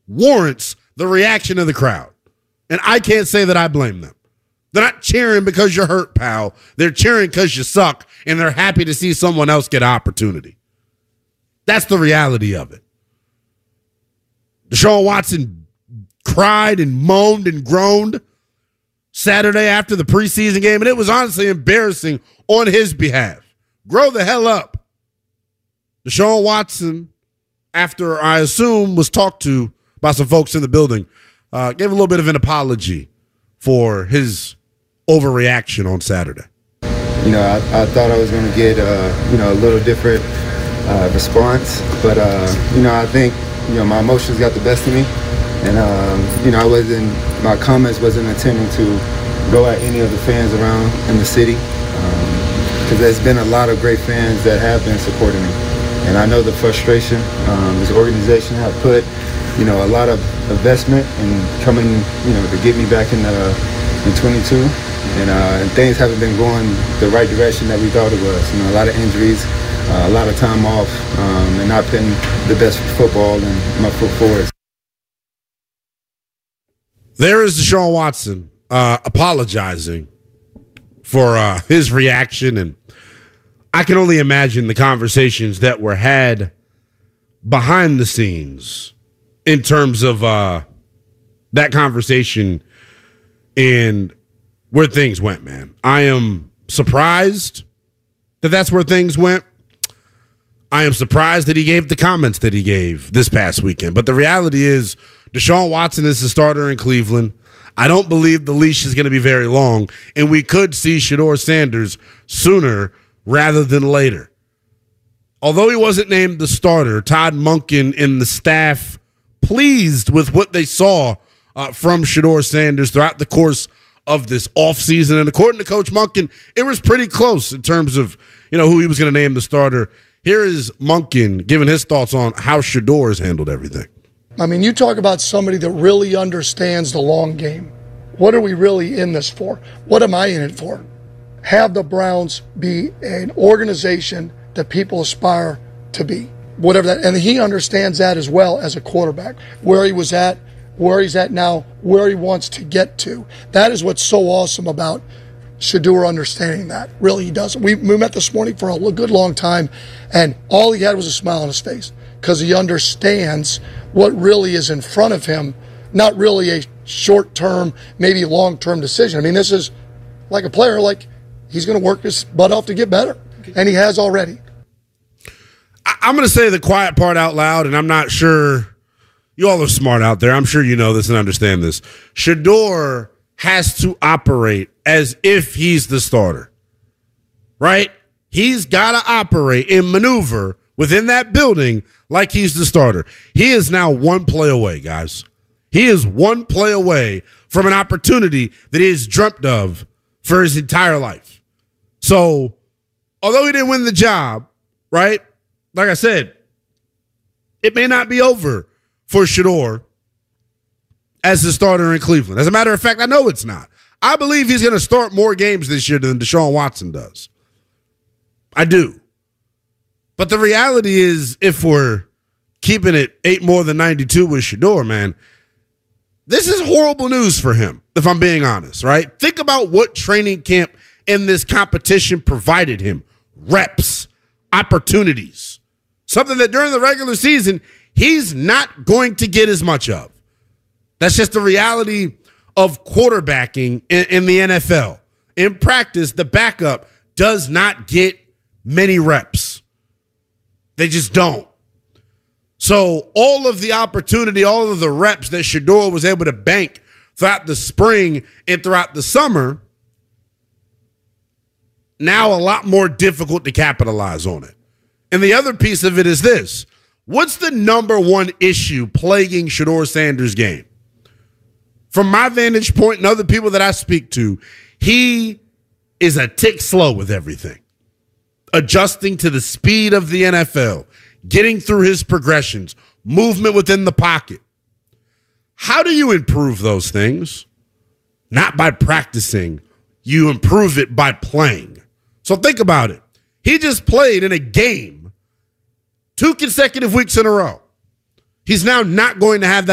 warrants the reaction of the crowd. And I can't say that I blame them. They're not cheering because you're hurt, pal. They're cheering because you suck, and they're happy to see someone else get an opportunity. That's the reality of it. Deshaun Watson cried and moaned and groaned Saturday after the preseason game, and it was honestly embarrassing on his behalf. Grow the hell up. Deshaun Watson, after I assume was talked to by some folks in the building, gave a little bit of an apology for his overreaction on Saturday. I thought I was going to get, a little different response, but, I think, my emotions got the best of me, and, my comments wasn't intending to go at any of the fans around in the city, because there's been a lot of great fans that have been supporting me, and I know the frustration this organization have put, a lot of investment and coming, to get me back in 22. And things haven't been going the right direction that we thought it was. A lot of injuries, a lot of time off, and not putting the best football in my foot forward. There is Deshaun Watson apologizing for his reaction, and I can only imagine the conversations that were had behind the scenes in terms of that conversation and where things went, man. I am surprised that that's where things went. I am surprised that he gave the comments that he gave this past weekend. But the reality is Deshaun Watson is the starter in Cleveland. I don't believe the leash is going to be very long, and we could see Shedeur Sanders sooner rather than later. Although he wasn't named the starter, Todd Monken and the staff pleased with what they saw from Shedeur Sanders throughout the course of this offseason. And according to Coach Monken, it was pretty close in terms of, who he was going to name the starter. Here is Monken giving his thoughts on how Shedeur has handled everything. I mean, you talk about somebody that really understands the long game. What are we really in this for? What am I in it for? Have the Browns be an organization that people aspire to be. Whatever that, and he understands that as well as a quarterback. Where he was at, where he's at now, where he wants to get to. That is what's so awesome about Shedeur understanding that. Really, he does. We met this morning for a good long time, and all he had was a smile on his face because he understands what really is in front of him, not really a short-term, maybe long-term decision. I mean, this is like a player, like he's going to work his butt off to get better, and he has already. I'm going to say the quiet part out loud, and I'm not sure you all are smart out there. I'm sure you know this and understand this. Shedeur has to operate as if he's the starter, right? He's got to operate and maneuver within that building like he's the starter. He is now one play away, guys. He is one play away from an opportunity that he has dreamt of for his entire life. So, although he didn't win the job, right? Like I said, it may not be over for Shedeur as the starter in Cleveland. As a matter of fact, I know it's not. I believe he's going to start more games this year than Deshaun Watson does. I do. But the reality is, if we're keeping it 8 more than 92 with Shedeur, man, this is horrible news for him, if I'm being honest, right? Think about what training camp and this competition provided him. Reps, opportunities. Something that during the regular season, he's not going to get as much of. That's just the reality of quarterbacking in the NFL. In practice, the backup does not get many reps. They just don't. So all of the opportunity, all of the reps that Shedeur was able to bank throughout the spring and throughout the summer, now a lot more difficult to capitalize on it. And the other piece of it is this. What's the number one issue plaguing Shedeur Sanders' game? From my vantage point and other people that I speak to, he is a tick slow with everything. Adjusting to the speed of the NFL, getting through his progressions, movement within the pocket. How do you improve those things? Not by practicing. You improve it by playing. So think about it. He just played in a game 2 consecutive weeks in a row. He's now not going to have that